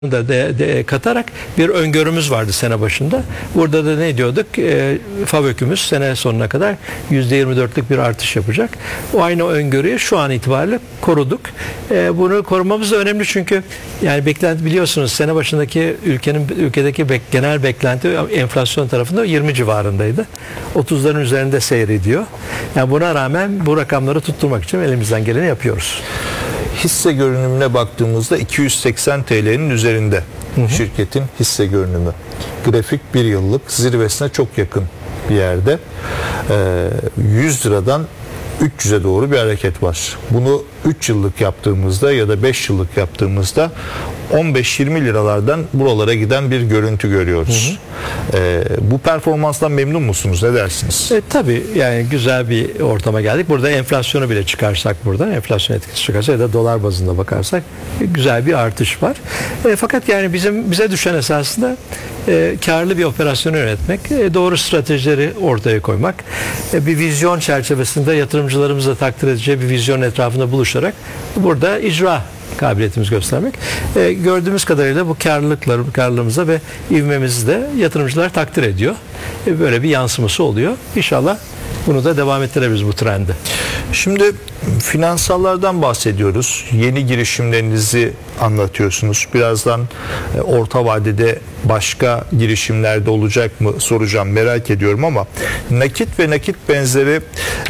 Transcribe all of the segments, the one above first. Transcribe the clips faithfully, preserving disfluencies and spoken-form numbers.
da de, de katarak bir öngörümüz vardı sene başında. Burada da ne diyorduk? E, FAVÖK'ümüz sene sonuna kadar yüzde yirmi dörtlük bir artış yapacak. O aynı öngörüyü şu an itibariyle koruduk. E, bunu korumamız da önemli çünkü yani beklenti biliyorsunuz sene başındaki ülkenin ülkedeki bek, genel beklenti enflasyon tarafında yirmi civarındaydı. otuzların üzerinde seyrediyor. Yani buna rağmen bu rakamları tutturmak için elimizden geleni yapıyoruz. Hisse görünümüne baktığımızda iki yüz seksen T L'nin üzerinde hı hı. şirketin hisse görünümü. Grafik bir yıllık zirvesine çok yakın bir yerde. Ee, yüz liradan üç yüze doğru bir hareket var. Bunu üç yıllık yaptığımızda ya da beş yıllık yaptığımızda on beş yirmi liralardan buralara giden bir görüntü görüyoruz. Hı hı. Ee, bu performanstan memnun musunuz? Ne dersiniz? E, tabii yani güzel bir ortama geldik. Burada enflasyonu bile çıkarsak buradan, enflasyon etkisi çıkarsa ya da dolar bazında bakarsak e, güzel bir artış var. E, fakat yani bizim bize düşen esasında e, karlı bir operasyonu yönetmek, e, doğru stratejileri ortaya koymak, e, bir vizyon çerçevesinde yatırımcılarımızla takdir edeceği bir vizyon etrafında buluşarak burada icra kabiliyetimizi göstermek. E, gördüğümüz kadarıyla bu karlılıkları, karlılığımıza ve ivmemizi de yatırımcılar takdir ediyor. E, böyle bir yansıması oluyor. İnşallah bunu da devam ettirebiliriz bu trendi. Şimdi finansallardan bahsediyoruz. Yeni girişimlerinizi anlatıyorsunuz. Birazdan e, orta vadede başka girişimlerde olacak mı soracağım, merak ediyorum ama nakit ve nakit benzeri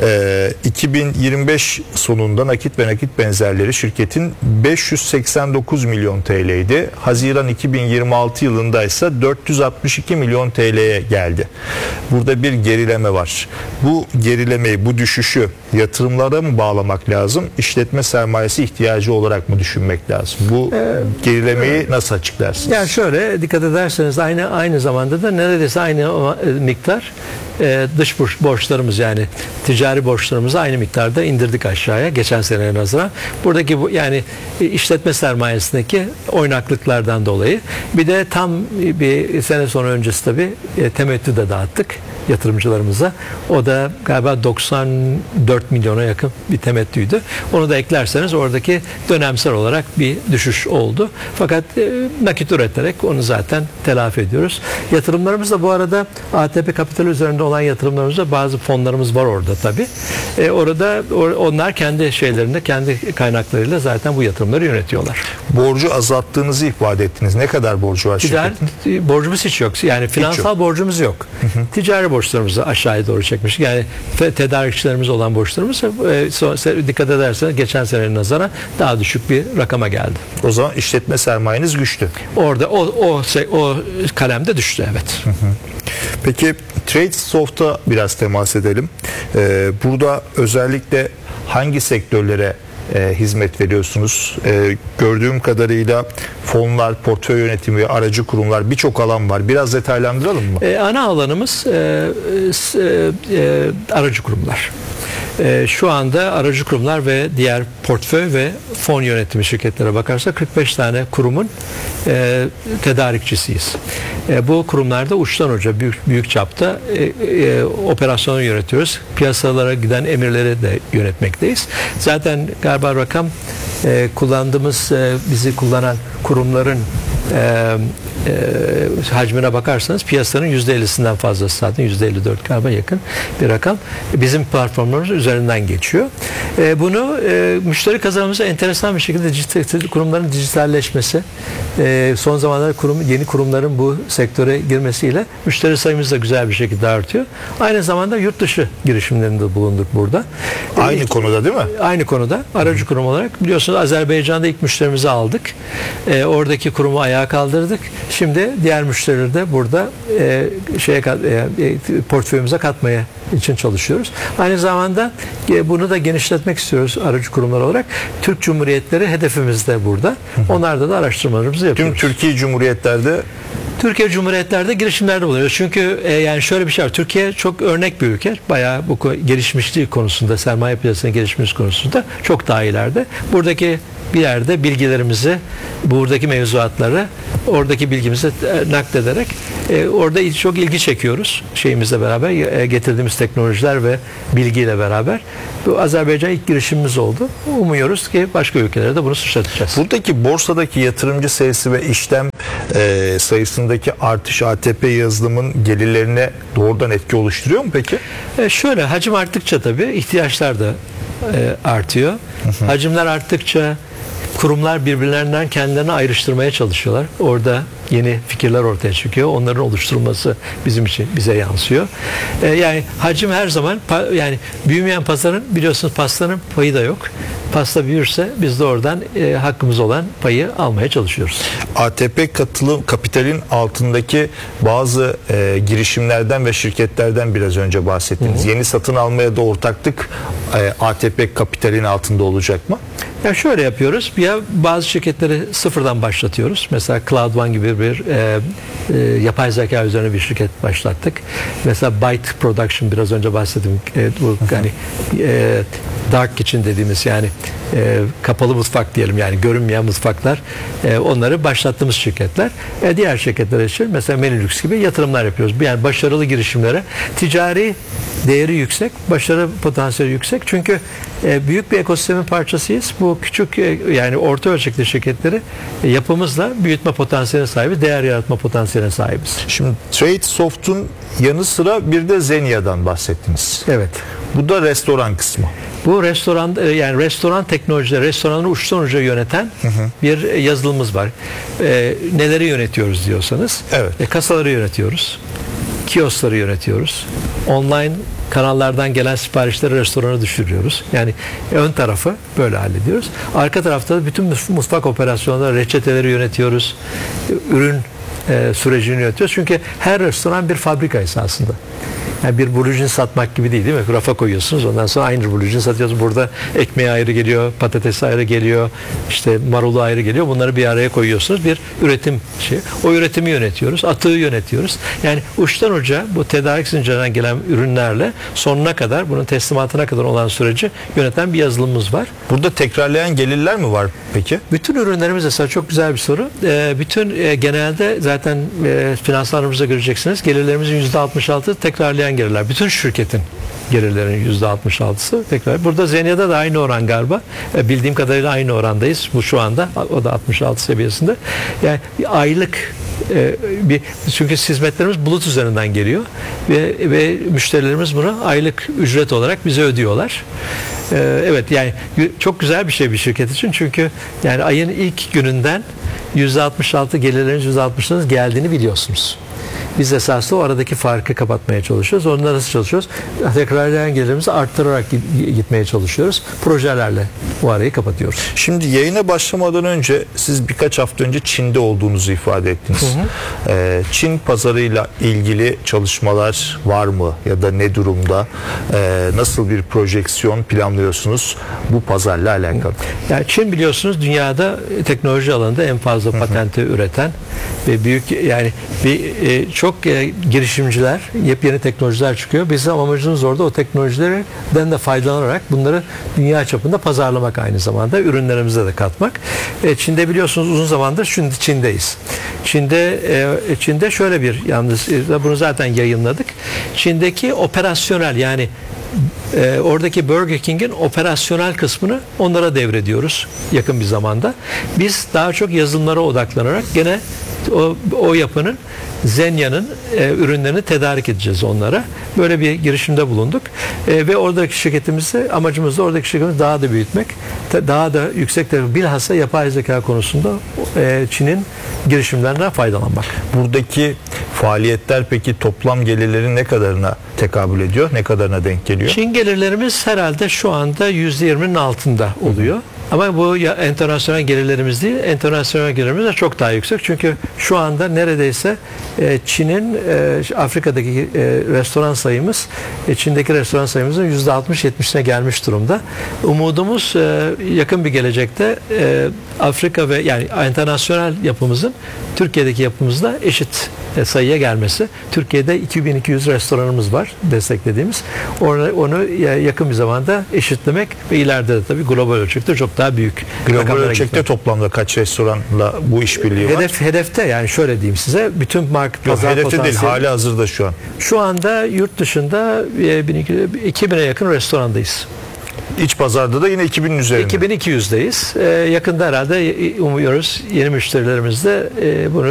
e, iki bin yirmi beş sonunda nakit ve nakit benzerleri şirketin beş yüz seksen dokuz milyon T L'ydi. Haziran iki bin yirmi altı yılında ise dört yüz altmış iki milyon T L'ye geldi. Burada bir gerileme var. Bu gerilemeyi, bu düşüşü yatırımlara mı bağlamak lazım? İşletme sermayesi ihtiyacı olarak mı düşünmek lazım? Bu ee, gerilemeyi nasıl açıklarsınız? Yani şöyle dikkat ederseniz aynı aynı zamanda da neredeyse aynı miktar e, dış borçlarımız yani ticari borçlarımızı aynı miktarda indirdik aşağıya geçen seneye nazaran. Buradaki bu yani işletme sermayesindeki oynaklıklardan dolayı bir de tam bir sene sonra öncesi tabii e, temettü de dağıttık yatırımcılarımıza. O da galiba doksan dört milyona yakın bir temettüydü. Onu da eklerseniz oradaki dönemsel olarak bir düşüş oldu. Fakat e, nakit üreterek onu zaten telafi ediyoruz. Yatırımlarımız da bu arada A T P Kapital üzerinde olan yatırımlarımızda bazı fonlarımız var orada tabii. E, orada or, onlar kendi şeylerinde, kendi kaynaklarıyla zaten bu yatırımları yönetiyorlar. Borcu azalttığınızı ifade ettiniz. Ne kadar borcu var Ticari, şirketin? Borcumuz hiç yok. Yani finansal yok. Borcumuz yok. Hı hı. Ticari borçlarımızı aşağıya doğru çekmiş. Yani tedarikçilerimiz olan borçlarımız e, so, dikkat ederseniz geçen senenin nazaran daha düşük bir rakama geldi. O zaman işletme sermayeniz güçlü. Orada o o o kalemde düştü evet. Hı hı. Peki TradeSoft'a biraz temas edelim. Ee, burada özellikle hangi sektörlere e, hizmet veriyorsunuz? E, gördüğüm kadarıyla fonlar, portföy yönetimi, aracı kurumlar birçok alan var. Biraz detaylandıralım mı? E, ana alanımız e, e, e, aracı kurumlar. E, şu anda aracı kurumlar ve diğer portföy ve fon yönetimi şirketlere bakarsak kırk beş tane kurumun e, tedarikçisiyiz. E, bu kurumlarda uçtan uca büyük, büyük çapta e, e, operasyonu yönetiyoruz. Piyasalara giden emirleri de yönetmekteyiz. Zaten galiba rakam e, kullandığımız e, bizi kullanan kurumların e, e, hacmine bakarsanız piyasanın yüzde ellisinden fazlası zaten yüzde elli dört galiba yakın bir rakam bizim platformlarımız üzerinden geçiyor. E, bunu e, müşteri kazanımıza enteresan bir şekilde dijital, kurumların dijitalleşmesi e, son zamanlarda kurum, yeni kurumların bu sektöre girmesiyle müşteri sayımız da güzel bir şekilde artıyor. Aynı zamanda yurt dışı girişimlerinde bulunduk burada. Aynı e, konuda değil mi? Aynı konuda aracı kurum olarak biliyorsunuz Azerbaycan'da ilk müşterimizi aldık. E, oradaki kurumu ayağa kaldırdık. Şimdi diğer müşterileri de burada e, şeye e, portföyümüze katmaya için çalışıyoruz. Aynı zamanda e, bunu da genişletmek istiyoruz aracı kurumlar olarak. Türk Cumhuriyetleri hedefimiz de burada. Onlarda da araştırmalarımızı yapıyoruz. Tüm Türkiye Cumhuriyetlerde Türkiye Cumhuriyetlerde girişimlerde bulunuyoruz. Çünkü e, yani şöyle bir şey var. Türkiye çok örnek bir ülke. Bayağı bu gelişmişliği konusunda, sermaye piyasasının gelişmesi konusunda çok daha ileride. Buradaki bir yerde bilgilerimizi, buradaki mevzuatları oradaki bilgimizi e, naklederek e, orada çok ilgi çekiyoruz şeyimizle beraber, e, getirdiğimiz teknolojiler ve bilgiyle beraber. Bu Azerbaycan ilk girişimimiz oldu. Umuyoruz ki başka ülkelere de bunu sıçratacağız. Buradaki borsadaki yatırımcı sayısı ve işlem e, sayısındaki artış A T P yazılımın gelirlerine doğrudan etki oluşturuyor mu peki? E, şöyle, hacim arttıkça tabii ihtiyaçlar da e, artıyor. Hı hı. Hacimler arttıkça kurumlar birbirlerinden kendilerini ayrıştırmaya çalışıyorlar. Orada yeni fikirler ortaya çıkıyor. Onların oluşturulması bizim için bize yansıyor. Ee, yani hacim her zaman pa- yani büyümeyen pazarın, biliyorsunuz pastanın payı da yok. Pasta büyürse biz de oradan e, hakkımız olan payı almaya çalışıyoruz. A T P katılım kapitalin altındaki bazı e, girişimlerden ve şirketlerden biraz önce bahsettiniz. Hı hı. Yeni satın almaya da ortaklık e, A T P kapitalin altında olacak mı? Ya şöyle yapıyoruz. Ya bazı şirketleri sıfırdan başlatıyoruz. Mesela Cloud One gibi bir e, e, yapay zeka üzerine bir şirket başlattık. Mesela Byte Production, biraz önce bahsettim. E, bu yani e, Dark Kitchen dediğimiz, yani e, kapalı mutfak diyelim, yani görünmeyen mutfaklar, e, onları başlattığımız şirketler. E, diğer şirketler için mesela Menülüks gibi yatırımlar yapıyoruz. Yani başarılı girişimlere, ticari değeri yüksek, başarı potansiyeli yüksek. Çünkü e, büyük bir ekosistemin parçasıyız. Bu küçük e, yani orta ölçekli şirketleri e, yapımızla büyütme potansiyeline sahibi, değer yaratma potansiyeline sahibiz. Şimdi TradeSoft'un yanı sıra bir de Zenia'dan bahsettiniz. Evet. Bu da restoran kısmı. Bu restoran, yani restoran teknolojileri, restoranı uçtan uca yöneten hı hı. bir yazılımımız var. E, neleri yönetiyoruz diyorsanız, evet. e, kasaları yönetiyoruz, kioskları yönetiyoruz, online kanallardan gelen siparişleri restorana düşürüyoruz. Yani ön tarafı böyle hallediyoruz. Arka tarafta da bütün mutfak operasyonları, reçeteleri yönetiyoruz, ürün e, sürecini yönetiyoruz. Çünkü her restoran bir fabrika esasında. Yani bir blujin satmak gibi değil, değil mi? Rafa koyuyorsunuz, ondan sonra aynı blujin satıyorsunuz. Burada ekmeği ayrı geliyor, patatesi ayrı geliyor, işte marulu ayrı geliyor. Bunları bir araya koyuyorsunuz. Bir üretim şey. O üretimi yönetiyoruz, atığı yönetiyoruz. Yani uçtan uca bu tedarik zincirinden gelen ürünlerle sonuna kadar, bunun teslimatına kadar olan süreci yöneten bir yazılımımız var. Burada tekrarlayan gelirler mi var peki? Bütün ürünlerimiz mesela, çok güzel bir soru. E, bütün e, genelde zaten e, finanslarımıza göreceksiniz. Gelirlerimizin yüzde altmış altı tekrarlayan gelirler. Bütün şirketin gelirlerinin yüzde altmış altısı tekrar. Burada Zenia'da da aynı oran galiba. E, bildiğim kadarıyla aynı orandayız. Bu şu anda. O da altmış altı seviyesinde. Yani aylık e, bir, çünkü hizmetlerimiz bulut üzerinden geliyor ve, ve müşterilerimiz bunu aylık ücret olarak bize ödüyorlar. E, evet, yani çok güzel bir şey bir şirket için. Çünkü yani ayın ilk gününden yüzde altmış altı gelirleriniz yüzde altmışınız geldiğini biliyorsunuz. Biz esasında o aradaki farkı kapatmaya çalışıyoruz. Onunla nasıl çalışıyoruz? Tekrarlayan gelirimizi arttırarak gitmeye çalışıyoruz. Projelerle bu arayı kapatıyoruz. Şimdi yayına başlamadan önce siz birkaç hafta önce Çin'de olduğunuzu ifade ettiniz. Hı hı. Ee, Çin pazarıyla ilgili çalışmalar var mı? Ya da ne durumda? Ee, nasıl bir projeksiyon planlıyorsunuz bu pazarla alakalı? Yani Çin, biliyorsunuz, dünyada teknoloji alanında en fazla patenti hı hı. üreten ve büyük, yani bir e, çok e, girişimciler, yepyeni teknolojiler çıkıyor. Bizim amacımız orada o teknolojilerden de faydalanarak bunları dünya çapında pazarlamak, aynı zamanda ürünlerimize de katmak. E, Çin'de biliyorsunuz uzun zamandır şimdi Çin'deyiz. Çin'de e, Çin'de şöyle bir, yalnız e, bunu zaten yayınladık. Çin'deki operasyonel, yani e, oradaki Burger King'in operasyonel kısmını onlara devrediyoruz yakın bir zamanda. Biz daha çok yazılımlara odaklanarak gene o, o yapının, Zenia'nın e, ürünlerini tedarik edeceğiz onlara. Böyle bir girişimde bulunduk. E, ve oradaki şirketimizi, amacımız da oradaki şirketimizi daha da büyütmek, te, daha da yüksek de, bilhassa yapay zeka konusunda e, Çin'in girişimlerinden faydalanmak. Buradaki faaliyetler peki toplam gelirlerin ne kadarına tekabül ediyor? Ne kadarına denk geliyor? Çin gelirlerimiz herhalde şu anda yüzde yirminin altında oluyor. Hı hı. Ama bu ya internasyonel gelirlerimiz değil, internasyonel gelirlerimiz de çok daha yüksek. Çünkü şu anda neredeyse e, Çin'in e, Afrika'daki e, restoran sayımız, e, Çin'deki restoran sayımızın yüzde altmış yetmişine gelmiş durumda. Umudumuz e, yakın bir gelecekte e, Afrika ve yani internasyonel yapımızın Türkiye'deki yapımızla eşit e, sayıya gelmesi. Türkiye'de iki bin iki yüz restoranımız var desteklediğimiz. Onu, onu yakın bir zamanda eşitlemek ve ileride de tabii global ölçekte çok daha daha büyük Global rakamlara ölçekte gitmek. toplamda kaç restoranla bu işbirliği var? Hedef, hedefte yani şöyle diyeyim size, bütün market Yok, pazar hedefte değil, potansiyeli. hali hazırda şu an. Şu anda yurt dışında e, iki bine yakın restorandayız. İç pazarda da yine iki binin üzerinde. iki bin iki yüzdeyiz. Ee, yakında herhalde e, umuyoruz yeni müşterilerimiz de e, bunu